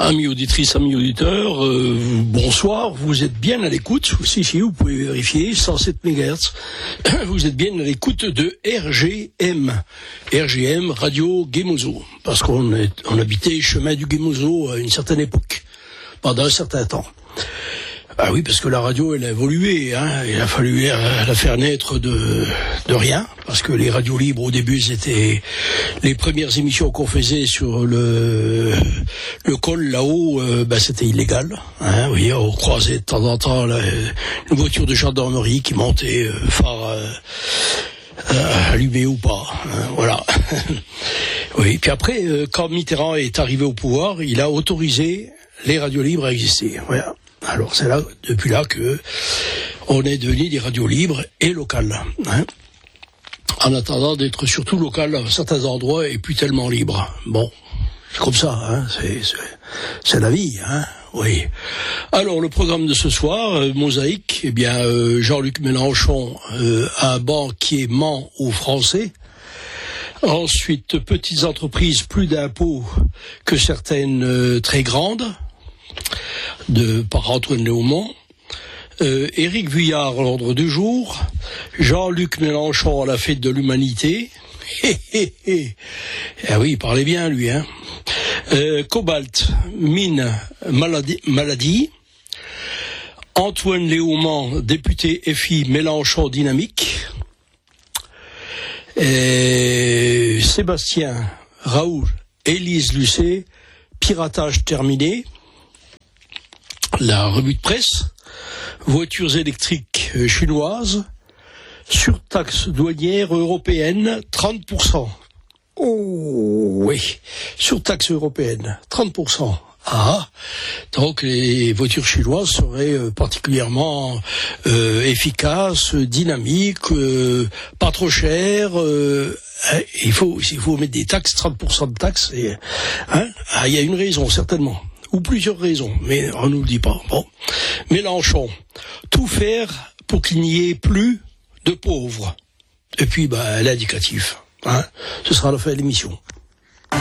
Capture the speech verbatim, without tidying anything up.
Amis auditrices, amis auditeurs, euh, bonsoir, vous êtes bien à l'écoute, si, si, vous pouvez vérifier, cent sept mégahertz, vous êtes bien à l'écoute de R G M, R G M, Radio Guémozo, parce qu'on est, on habitait chemin du Guémozo à une certaine époque, pendant un certain temps. Ah oui, parce que la radio, elle a évolué, hein. Il a fallu la faire naître de, de rien, parce que les radios libres, au début, c'était les premières émissions qu'on faisait sur le, le col, là-haut, euh, bah, c'était illégal, hein. Oui, on croisait de temps en temps là, une voiture de gendarmerie qui montait, euh, phare euh, euh, allumé ou pas, hein, voilà. Oui, puis après, euh, quand Mitterrand est arrivé au pouvoir, il a autorisé les radios libres à exister, voilà. Alors c'est là, depuis là que on est devenu des radios libres et locales, hein, en attendant d'être surtout locales à certains endroits et puis tellement libres. Bon, c'est comme ça, hein, c'est, c'est, c'est la vie, hein, oui. Alors le programme de ce soir, euh, Mosaïque, eh bien euh, Jean-Luc Mélenchon, euh, un banquier ment aux Français. Ensuite, petites entreprises, plus d'impôts que certaines euh, très grandes, de par Antoine Léaumont, euh, Éric Vuillard à l'ordre du jour, Jean-Luc Mélenchon à la fête de l'humanité, hé hé hé, ah oui, il parlait bien lui, hein, euh, Cobalt, mine, maladie, maladie, Antoine Léaumont, député F I, Mélenchon dynamique, et Sébastien Raoult, Élise Lucet, piratage terminé, la revue de presse, voitures électriques chinoises, surtaxe douanière européenne, trente pour cent. Oh oui, surtaxe européenne, trente pour cent. Ah, donc les voitures chinoises seraient euh, particulièrement euh, efficaces, dynamiques, euh, pas trop chères. Euh, il faut, il faut mettre des taxes, trente pour cent de taxes. Et, hein, ah, il y a une raison certainement. Ou plusieurs raisons, mais on ne nous le dit pas. Bon. Mélenchon, tout faire pour qu'il n'y ait plus de pauvres. Et puis, bah, l'indicatif. Hein, ce sera la fin de l'émission.